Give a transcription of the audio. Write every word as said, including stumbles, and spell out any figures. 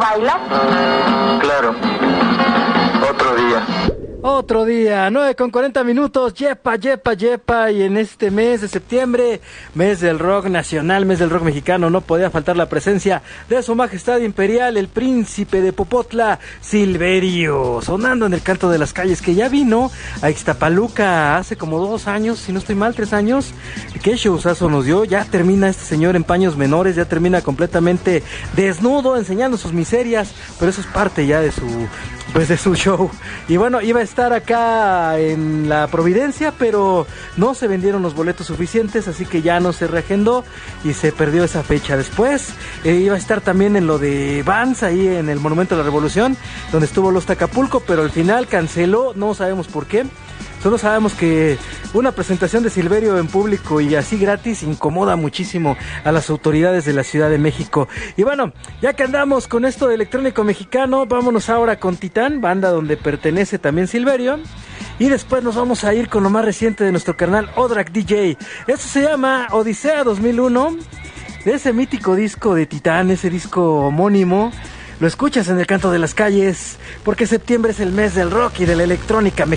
baila? Claro. Otro día. Otro día, nueve con cuarenta minutos, yepa, yepa, yepa, y en este mes de septiembre, mes del rock nacional, mes del rock mexicano, no podía faltar la presencia de su majestad imperial, el príncipe de Popotla, Silverio, sonando en el canto de las calles, que ya vino a Ixtapaluca hace como dos años, si no estoy mal, tres años, qué showzazo nos dio. Ya termina este señor en paños menores, ya termina completamente desnudo, enseñando sus miserias, pero eso es parte ya de su... pues de su show. Y bueno, iba a estar acá en la Providencia, pero no se vendieron los boletos suficientes, así que ya no se reagendó y se perdió esa fecha. Después eh, iba a estar también en lo de Vans, ahí en el Monumento a la Revolución, donde estuvo Los Acapulco, pero al final canceló, no sabemos por qué. Solo sabemos que una presentación de Silverio en público y así gratis incomoda muchísimo a las autoridades de la Ciudad de México. Y bueno, ya que andamos con esto de electrónico mexicano, vámonos ahora con Titán, banda donde pertenece también Silverio. Y después nos vamos a ir con lo más reciente de nuestro canal Odrak D J. Esto se llama Odisea dos mil uno, de ese mítico disco de Titán, ese disco homónimo. Lo escuchas en el canto de las calles, porque septiembre es el mes del rock y de la electrónica mexicana.